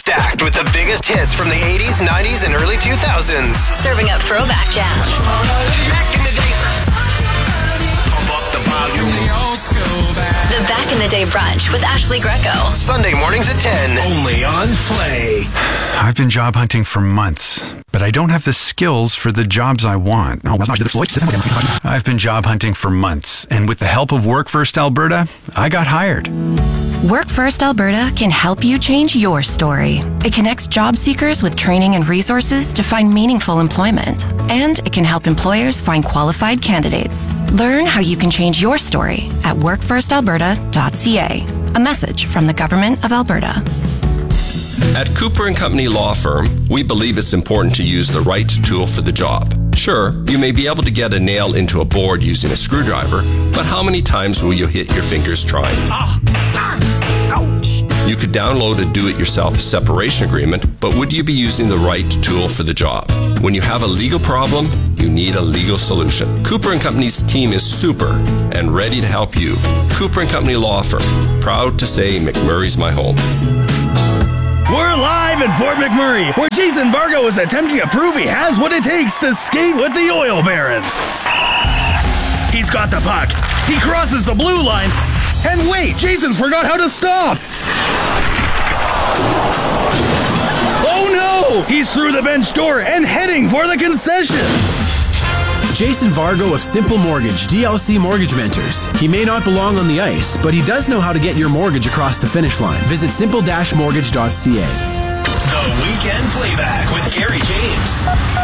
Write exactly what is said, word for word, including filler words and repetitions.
stacked with the biggest hits from the eighties, nineties, and early two thousands. Serving up throwback jams. Back in the day. Pump up the volume. The Back in the Day brunch with Ashley Greco. Sunday mornings at ten. Only on Play. I've been job hunting for months, but I don't have the skills for the jobs I want. I've been job hunting for months, and with the help of Work First Alberta, I got hired. Work First Alberta can help you change your story. It connects job seekers with training and resources to find meaningful employment. And it can help employers find qualified candidates. Learn how you can change your story at work first alberta dot c a. A message from the Government of Alberta. At Cooper and Company Law Firm, we believe it's important to use the right tool for the job. Sure, you may be able to get a nail into a board using a screwdriver, but how many times will you hit your fingers trying? Ah, ah, ouch! You could download a do-it-yourself separation agreement, but would you be using the right tool for the job? When you have a legal problem, you need a legal solution. Cooper and Company's team is super and ready to help you. Cooper and Company Law Firm, proud to say McMurray's my home. We're live at Fort McMurray, where Jason Vargo is attempting to prove he has what it takes to skate with the Oil Barons. He's got the puck. He crosses the blue line. And wait, Jason's forgot how to stop. Oh no! He's through the bench door and heading for the concession. Jason Vargo of Simple Mortgage, D L C Mortgage Mentors. He may not belong on the ice, but he does know how to get your mortgage across the finish line. Visit simple dash mortgage dot c a. The Weekend Playback with Gary James.